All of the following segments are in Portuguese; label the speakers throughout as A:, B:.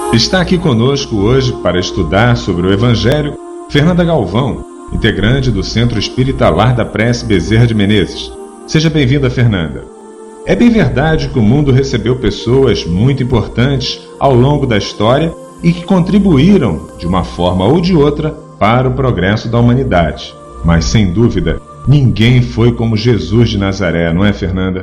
A: Está aqui conosco hoje para estudar sobre o Evangelho Fernanda Galvão, integrante do Centro Espírita Lar da Prece Bezerra de Menezes. Seja bem-vinda, Fernanda. É bem verdade que o mundo recebeu pessoas muito importantes ao longo da história e que contribuíram, de uma forma ou de outra, para o progresso da humanidade. Mas, sem dúvida, ninguém foi como Jesus de Nazaré, não é, Fernanda?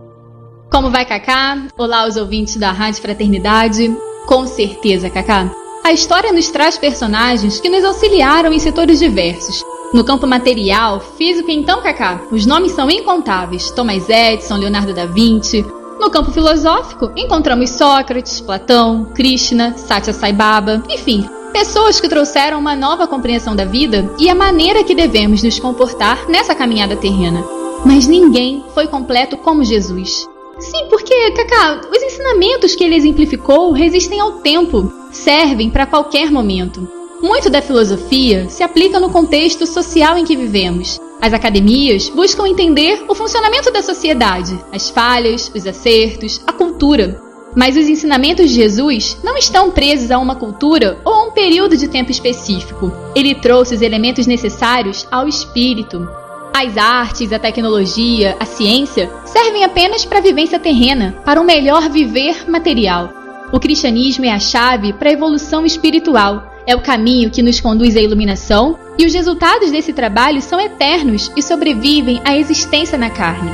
B: Como vai, Cacá? Olá aos ouvintes da Rádio Fraternidade. Com certeza, Cacá. A história nos traz personagens que nos auxiliaram em setores diversos. No campo material, físico, então, Cacá, os nomes são incontáveis. Thomas Edison, Leonardo da Vinci. No campo filosófico, encontramos Sócrates, Platão, Krishna, Satya Sai Baba, enfim, pessoas que trouxeram uma nova compreensão da vida e a maneira que devemos nos comportar nessa caminhada terrena. Mas ninguém foi completo como Jesus. Sim, porque, Cacá, os ensinamentos que ele exemplificou resistem ao tempo, servem para qualquer momento. Muito da filosofia se aplica no contexto social em que vivemos. As academias buscam entender o funcionamento da sociedade, as falhas, os acertos, a cultura. Mas os ensinamentos de Jesus não estão presos a uma cultura ou a um período de tempo específico. Ele trouxe os elementos necessários ao espírito. As artes, a tecnologia, a ciência servem apenas para a vivência terrena, para um melhor viver material. O cristianismo é a chave para a evolução espiritual. É o caminho que nos conduz à iluminação e os resultados desse trabalho são eternos e sobrevivem à existência na carne.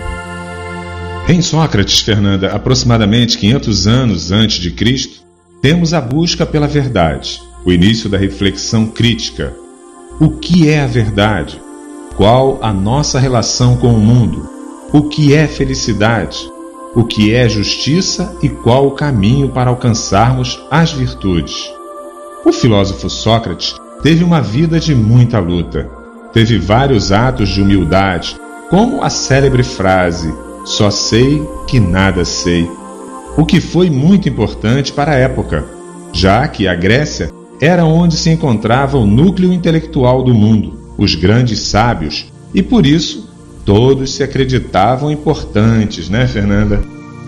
A: Em Sócrates, Fernanda, aproximadamente 500 anos antes de Cristo, temos a busca pela verdade, o início da reflexão crítica. O que é a verdade? Qual a nossa relação com o mundo? O que é felicidade? O que é justiça e qual o caminho para alcançarmos as virtudes? O filósofo Sócrates teve uma vida de muita luta. Teve vários atos de humildade, como a célebre frase: "Só sei que nada sei", o que foi muito importante para a época, já que a Grécia era onde se encontrava o núcleo intelectual do mundo, os grandes sábios, e por isso todos se acreditavam importantes, né, Fernanda?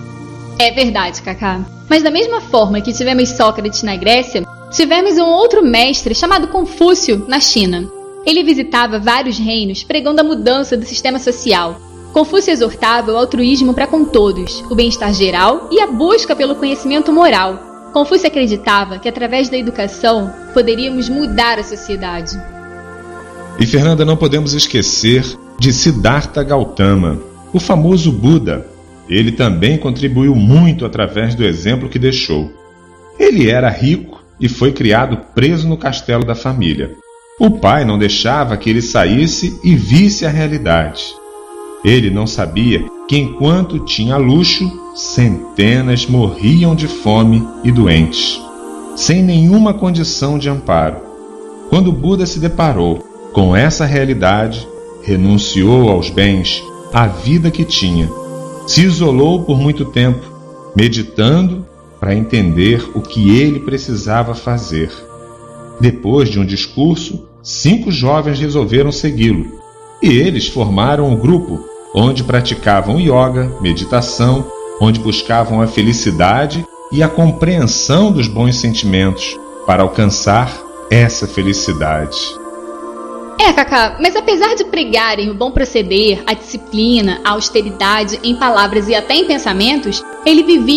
B: É verdade, Cacá. Mas da mesma forma que tivemos Sócrates na Grécia, tivemos um outro mestre chamado Confúcio na China. Ele visitava vários reinos pregando a mudança do sistema social. Confúcio exortava o altruísmo para com todos, o bem-estar geral e a busca pelo conhecimento moral. Confúcio acreditava que através da educação poderíamos mudar a sociedade.
A: E, Fernanda, não podemos esquecer de Siddhartha Gautama, o famoso Buda. Ele também contribuiu muito através do exemplo que deixou. Ele era rico e foi criado preso no castelo da família. O pai não deixava que ele saísse e visse a realidade. Ele não sabia que enquanto tinha luxo, centenas morriam de fome e doentes, sem nenhuma condição de amparo. Quando Buda se deparou com essa realidade, renunciou aos bens, à vida que tinha. Se isolou por muito tempo, meditando para entender o que ele precisava fazer. Depois de um discurso, 5 jovens resolveram segui-lo, e eles formaram um grupo onde praticavam yoga, meditação, onde buscavam a felicidade e a compreensão dos bons sentimentos para alcançar essa felicidade.
B: Cacá, mas apesar de pregarem o bom proceder, a disciplina, a austeridade em palavras e até em pensamentos, ele vivia